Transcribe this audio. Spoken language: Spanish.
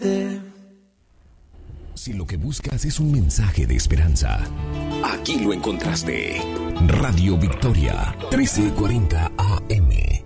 Si lo que buscas es un mensaje de esperanza, aquí lo encontraste. Radio Victoria, 1340 AM.